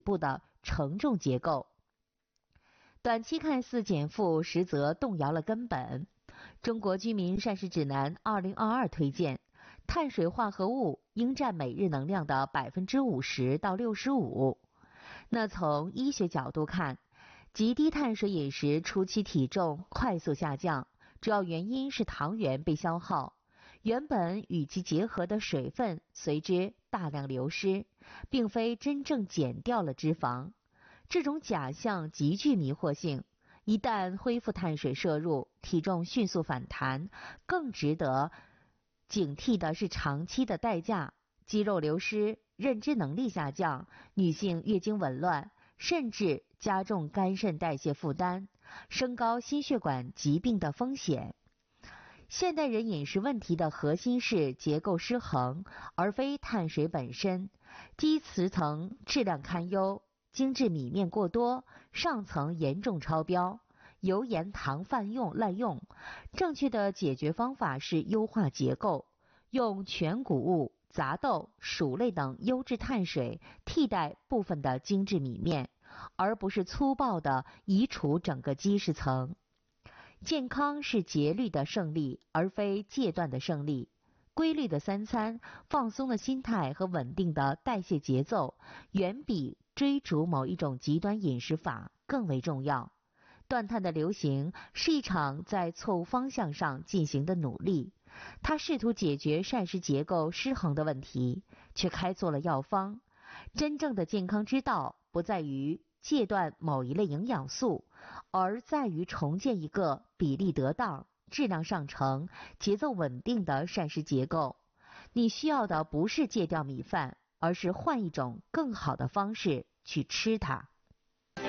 部的承重结构。短期看似减负，实则动摇了根本。中国居民膳食指南2022推荐，碳水化合物应占每日能量的50%到65%。那从医学角度看，极低碳水饮食初期体重快速下降，主要原因是糖原被消耗，原本与其结合的水分随之大量流失，并非真正减掉了脂肪。这种假象极具迷惑性，一旦恢复碳水摄入，体重迅速反弹。更值得警惕的是长期的代价，肌肉流失、认知能力下降、女性月经紊乱，甚至加重肝肾代谢负担，升高心血管疾病的风险。现代人饮食问题的核心是结构失衡，而非碳水本身。基词层质量堪忧，精致米面过多，上层严重超标，油盐糖泛滥用。正确的解决方法是优化结构，用全谷物、杂豆、薯类等优质碳水替代部分的精致米面，而不是粗暴地移除整个基石层。健康是节律的胜利，而非戒断的胜利。规律的3餐、放松的心态和稳定的代谢节奏，远比追逐某一种极端饮食法更为重要。断碳的流行是一场在错误方向上进行的努力，它试图解决膳食结构失衡的问题，却开错了药方。真正的健康之道不在于戒断某一类营养素，而在于重建一个比例得当、质量上乘、节奏稳定的膳食结构。你需要的不是戒掉米饭，而是换一种更好的方式去吃它。